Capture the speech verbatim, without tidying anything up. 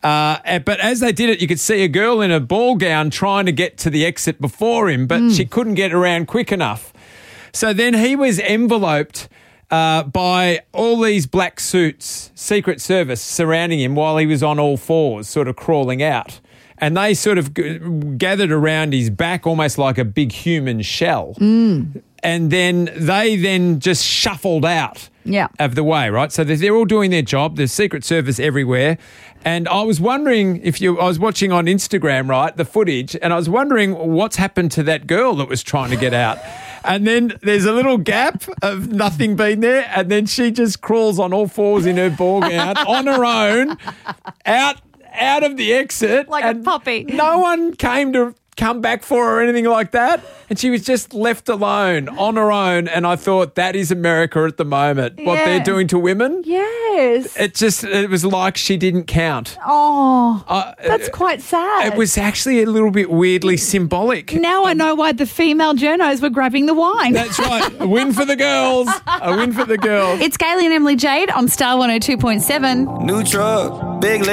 Uh, and- but as they did it, you could see a girl in a ball gown trying to get to the exit before him, but she couldn't get around quick enough. So then he was enveloped uh, by all these black suits, Secret Service, surrounding him while he was on all fours, sort of crawling out. And they sort of g- gathered around his back almost like a big human shell. Mm. And then they then just shuffled out Yeah. of the way, right? So they're, they're all doing their job. There's Secret Service everywhere. And I was wondering if you, I was watching on Instagram, right, the footage, and I was wondering what's happened to that girl that was trying to get out. And then there's a little gap of nothing being there, and then she just crawls on all fours in her ball gown on her own, out out of the exit. Like a and puppy. No one came to come back for her or anything like that. And she was just left alone on her own. And I thought, that is America at the moment. What Yeah. they're doing to women. Yes. It just, it was like she didn't count. Oh, Uh, that's quite sad. It was actually a little bit weirdly symbolic. Now I know why the female journos were grabbing the wine. That's right. A win for the girls. A win for the girls. It's Gailey and Emily Jade on Star one oh two point seven. New truck, big